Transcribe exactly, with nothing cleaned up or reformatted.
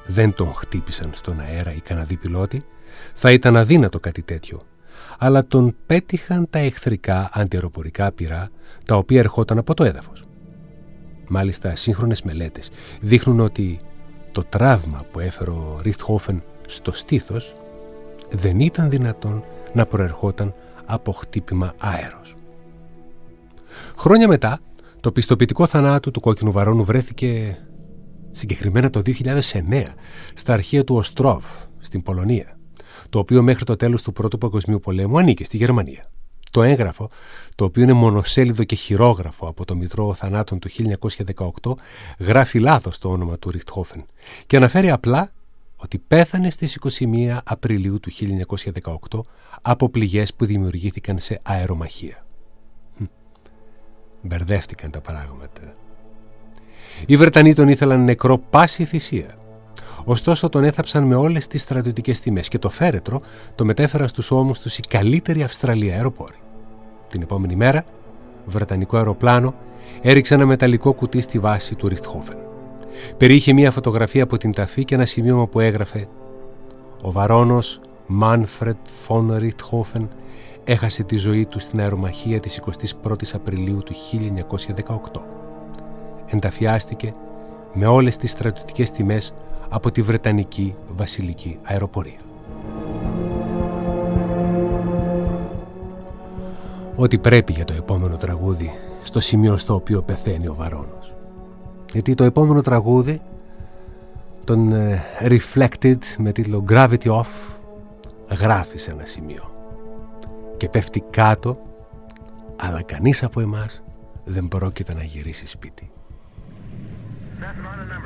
δεν τον χτύπησαν στον αέρα οι Καναδοί πιλότοι, θα ήταν αδύνατο κάτι τέτοιο, αλλά τον πέτυχαν τα εχθρικά αντιαεροπορικά πυρά, τα οποία ερχόταν από το έδαφος. Μάλιστα, σύγχρονες μελέτες δείχνουν ότι το τραύμα που έφερε ο Ριχτχόφεν στο στήθος δεν ήταν δυνατόν να προερχόταν από χτύπημα αέρος. Χρόνια μετά, το πιστοποιητικό θανάτου του κόκκινου βαρώνου βρέθηκε συγκεκριμένα το δύο χιλιάδες εννέα στα αρχεία του Οστρόβ στην Πολωνία, το οποίο μέχρι το τέλος του Πρώτου Παγκοσμίου Πολέμου ανήκε στη Γερμανία. Το έγγραφο, το οποίο είναι μονοσέλιδο και χειρόγραφο από το Μητρό Θανάτων του χίλια εννιακόσια δεκαοκτώ, γράφει λάθος το όνομα του Ριχτχόφεν και αναφέρει απλά ότι πέθανε στις είκοσι μία Απριλίου του χίλια εννιακόσια δεκαοκτώ από πληγές που δημιουργήθηκαν σε αερομαχία. Μπερδεύτηκαν τα πράγματα. Οι Βρετανοί τον ήθελαν νεκρό πάση θυσία. Ωστόσο τον έθαψαν με όλες τις στρατιωτικές τιμές και το φέρετρο το μετέφεραν στους ώμους τους οι καλύτεροι Αυστραλοί αεροπόροι. Την επόμενη μέρα, βρετανικό αεροπλάνο έριξε ένα μεταλλικό κουτί στη βάση του Ριχτχόφεν. Περιείχε μια φωτογραφία από την ταφή και ένα σημείωμα που έγραφε «Ο βαρώνος Μάνφρεντ φον Ριχτχόφεν έχασε τη ζωή του στην αερομαχία της εικοστής πρώτης Απριλίου του χίλια εννιακόσια δεκαοκτώ. Ενταφιάστηκε με όλες τις στρατιωτικές τιμές από τη Βρετανική Βασιλική Αεροπορία». Ό,τι πρέπει για το επόμενο τραγούδι στο σημείο στο οποίο πεθαίνει ο Βαρώνος. Γιατί το επόμενο τραγούδι, τον uh, Reflected με τίτλο Gravity Off, γράφει σε ένα σημείο και πέφτει κάτω, αλλά κανείς από εμάς δεν πρόκειται να γυρίσει σπίτι. That's not a number.